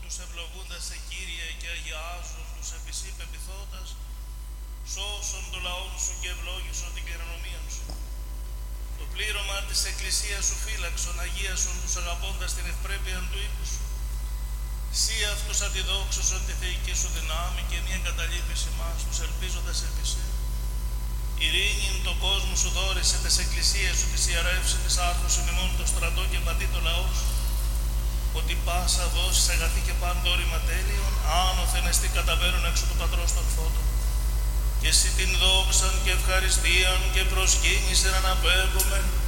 τους ευλογούντας σε Κύριε και αγιάζουν τους επισή πεπιθώντας, σώσον το λαόν σου και ευλόγησον την κληρονομία σου. Το πλήρωμα της Εκκλησίας σου φύλαξον, αγίασον τους αγαπώντας την ευπρέπεια του οίκου σου. Σύ αυτούς αντιδόξωσον τη θεϊκή σου δυνάμει και μη εγκαταλείπεις ημάς, τους ελπίζοντας επισέ. Ειρήνην το κόσμο σου δόρισε τις εκκλησίες σου, τις ιερεύσει, τις άρθωσον ημών το στρατό και πατή το λαό σου. Ότι πάσα δώσεις αγαθή και παν δόρημα τέλειον, άνωθεν εστί καταβαίνουν έξω του πατρός των φώτων. Και εσύ την δόξαν και ευχαριστίαν και προσκύνησεν αναπέμπομεν,